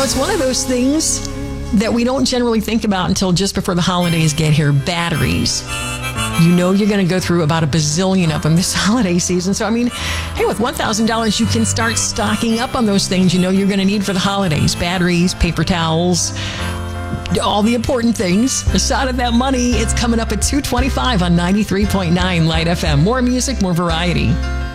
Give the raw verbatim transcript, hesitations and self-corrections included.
it's one of those things that we don't generally think about until just before the holidays get here. Batteries. You know you're going to go through about a bazillion of them this holiday season. So, I mean, hey, with one thousand dollars, you can start stocking up on those things you know you're going to need for the holidays. Batteries, paper towels, all the important things. A shot of that money. It's coming up at two twenty-five on ninety-three point nine Light F M. More music, more variety.